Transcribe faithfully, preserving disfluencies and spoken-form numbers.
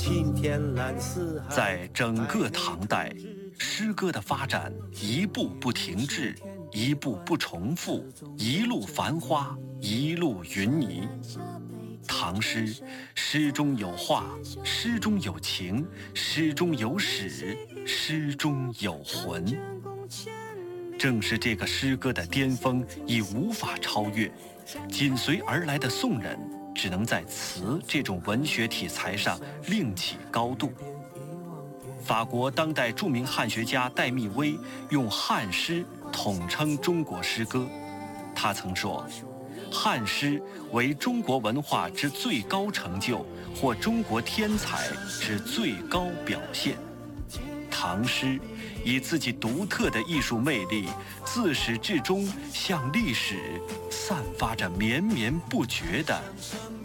在整个唐代，诗歌的发展一步不停滞，一步不重复，一路繁花，一路云霓。唐诗，诗中有画，诗中有情，诗中有史，诗中有魂。正是这个诗歌的巅峰已无法超越，紧随而来的宋人只能在词这种文学题材上另起高度。法国当代著名汉学家戴密威用汉诗统称中国诗歌，他曾说，汉诗为中国文化之最高成就，或中国天才之最高表现。唐诗以自己独特的艺术魅力，自始至终向历史散发着绵绵不绝的